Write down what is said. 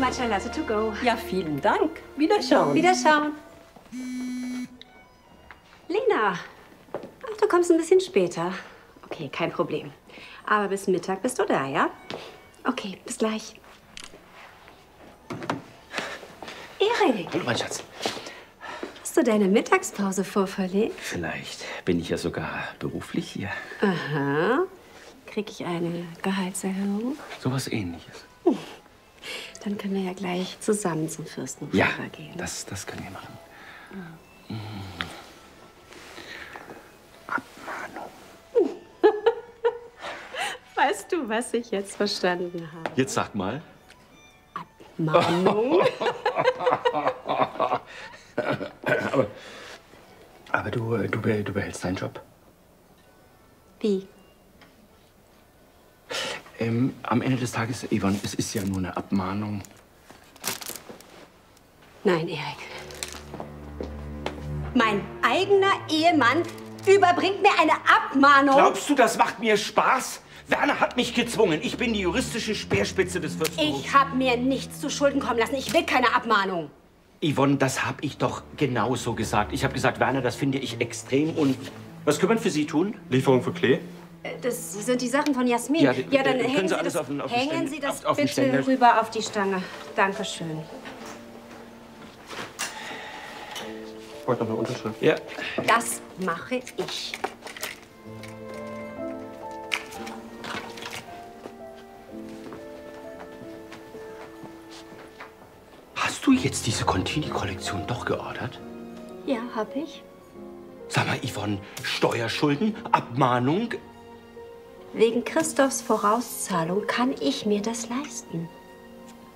Matcha Latte to go. Ja, vielen Dank. Wiederschauen. Wiederschauen. Lena, ach, du kommst ein bisschen später. Okay, kein Problem. Aber bis Mittag bist du da, ja? Okay, bis gleich. Erik. Hallo, mein Schatz. Hast du deine Mittagspause vorverlegt? Vielleicht bin ich ja sogar beruflich hier. Aha. Krieg ich eine Gehaltserhöhung? Sowas Ähnliches. Dann können wir ja gleich zusammen zum Fürstenhof Ja, gehen. das können wir machen. Abmahnung. Weißt du, was ich jetzt verstanden habe? Jetzt sag mal. Abmahnung. Aber du behältst deinen Job. Wie? Am Ende des Tages, Yvonne, es ist ja nur eine Abmahnung. Nein, Erik. Mein eigener Ehemann überbringt mir eine Abmahnung. Glaubst du, das macht mir Spaß? Werner hat mich gezwungen. Ich bin die juristische Speerspitze des Fürstenhofs. Ich habe mir nichts zu Schulden kommen lassen. Ich will keine Abmahnung. Yvonne, das habe ich doch genauso gesagt. Ich habe gesagt, Werner, das finde ich extrem und... Was können wir für Sie tun? Lieferung für Klee? Das sind die Sachen von Jasmin. Ja, dann können hängen Sie Sie alles das, auf den hängen Ständer- Sie das auf den bitte Ständer? rüber auf die Stange. Dankeschön. Ich wollte noch eine Unterschrift. Ja. Das mache ich. Hast du jetzt diese Contini-Kollektion doch geordert? Ja, habe ich. Sag mal, Yvonne, Steuerschulden, Abmahnung? Wegen Christophs Vorauszahlung kann ich mir das leisten.